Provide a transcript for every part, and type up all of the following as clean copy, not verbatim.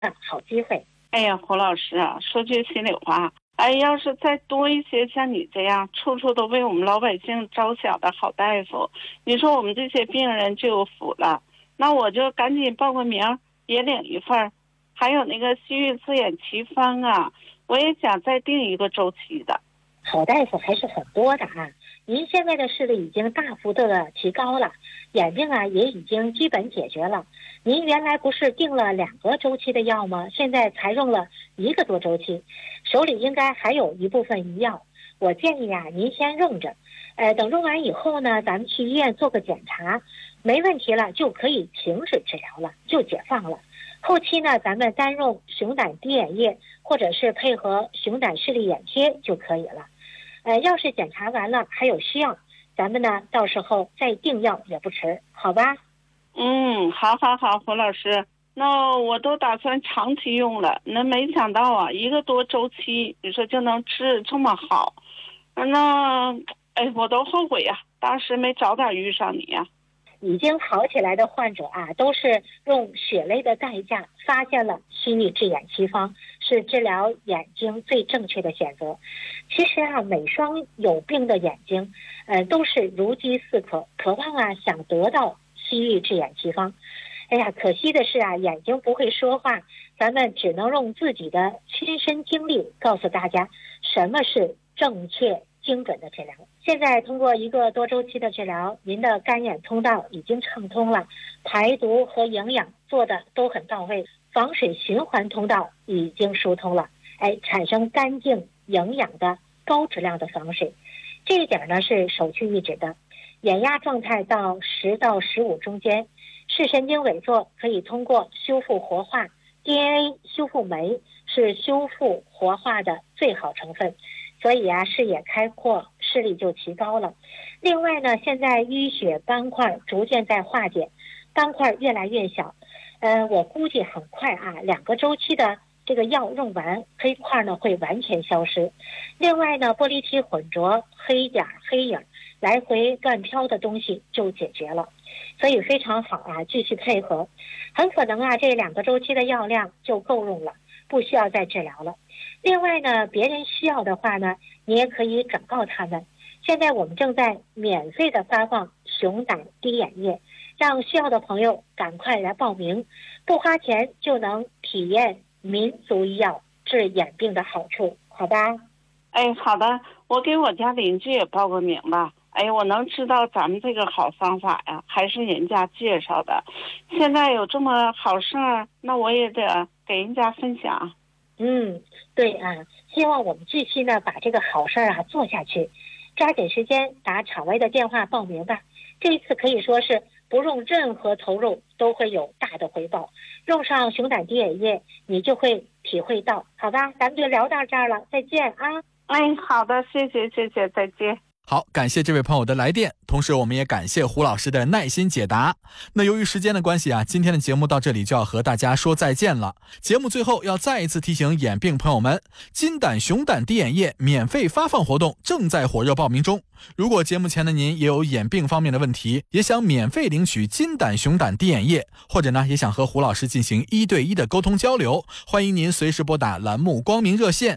好机会。 哎呀，胡老师啊，说句心里话，哎，要是再多一些像你这样处处都为我们老百姓着想的好大夫，你说我们这些病人就有福了。那我就赶紧报个名，也领一份。还有那个西域刺眼奇方啊，我也想再定一个周期的。 好大夫还是很多的啊。您现在的视力已经大幅度的提高了，眼病啊也已经基本解决了。您原来不是定了2个周期的药吗？现在才用了1个多周期，手里应该还有一部分余药。我建议啊，您先用着，等用完以后呢，咱们去医院做个检查，没问题了就可以停止治疗了，就解放了。后期呢，咱们单用熊胆滴眼液，或者是配合熊胆视力眼贴就可以了。要是检查完了还有需要，咱们呢到时候再订药也不迟，好吧？ 好，胡老师，那我都打算长期用了，那没想到啊，1个多周期，你说就能治这么好，那我都后悔呀，当时没早点遇上你呀。 已经好起来的患者啊，都是用血泪的代价发现了西域治眼奇方，是治疗眼睛最正确的选择。其实啊，每双有病的眼睛，都是如饥似渴，渴望啊想得到西域治眼奇方。哎呀，可惜的是啊，眼睛不会说话，咱们只能用自己的亲身经历告诉大家什么是正确精准的治疗。现在通过1个多周期的治疗，您的干眼通道已经畅通了，排毒和营养做的都很到位，防水循环通道已经疏通了，产生干净营养的高质量的防水，这一点呢是首屈一指的。眼压状态到10到15中间，视神经萎缩可以通过修复活化 DNA 修复酶，是修复活化的最好成分，所以啊，视野开阔，视力就提高了。另外呢，现在淤血斑块逐渐在化解，斑块越来越小。我估计很快啊，2个周期的这个药用完，黑块呢会完全消失。另外呢，玻璃体混浊、黑点、黑影来回乱飘的东西就解决了，所以非常好啊，继续配合。很可能啊，这2个周期的药量就够用了，不需要再治疗了。另外呢，别人需要的话呢，你也可以转告他们。现在我们正在免费的发放熊胆滴眼液，让需要的朋友赶快来报名，不花钱就能体验民族医药治眼病的好处，好吧？ 好的，我给我家邻居也报个名吧。我能知道咱们这个好方法呀，还是人家介绍的。现在有这么好事儿，那我也得给人家分享。 对啊，希望我们继续呢把这个好事儿啊做下去。抓紧时间打场外的电话报名吧，这一次可以说是不用任何投入都会有大的回报。用上熊胆滴眼液，你就会体会到，好吧？咱们就聊到这儿了，再见啊！ 好的，谢谢，再见。 好，感谢这位朋友的来电，同时我们也感谢胡老师的耐心解答。那由于时间的关系啊，今天的节目到这里就要和大家说再见了。节目最后要再一次提醒眼病朋友们，金胆熊胆滴眼液免费发放活动正在火热报名中。如果节目前的您也有眼病方面的问题，也想免费领取金胆熊胆滴眼液，或者呢也想和胡老师进行1对1的沟通交流，欢迎您随时拨打栏目光明热线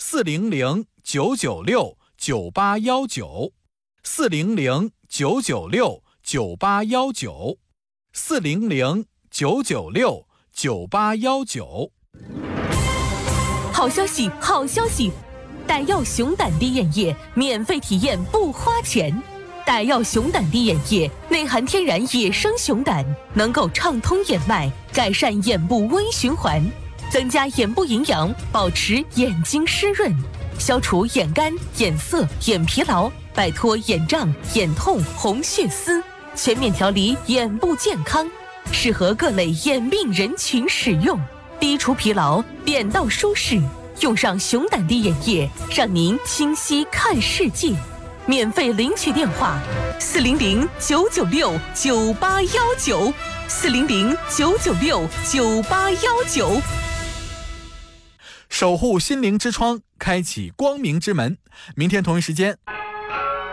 400-996-9819，400-996-9819。 好消息，好消息！带药熊胆滴眼液免费体验不花钱。带药熊胆滴眼液内含天然野生熊胆，能够畅通眼脉，改善眼部微循环，增加眼部营养，保持眼睛湿润，消除眼干、眼涩、眼疲劳，摆脱眼胀、眼痛、红血丝，全面调理眼部健康，适合各类眼病人群使用，低除疲劳，点到舒适。用上熊胆滴眼液，让您清晰看世界。免费领取电话：400-996-9819，400-996-9819。 守护心灵之窗，开启光明之门。明天同一时间